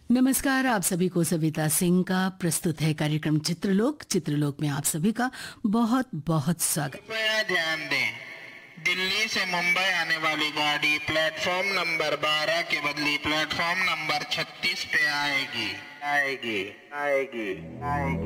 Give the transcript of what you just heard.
नमस्कार, आप सभी को सविता सिंह का प्रस्तुत है कार्यक्रम चित्रलोक। चित्रलोक में आप सभी का बहुत बहुत स्वागत। कृपया ध्यान दें, दिल्ली से मुंबई आने वाली गाड़ी प्लेटफॉर्म नंबर 12 के बदले प्लेटफॉर्म नंबर 36 पे आएगी।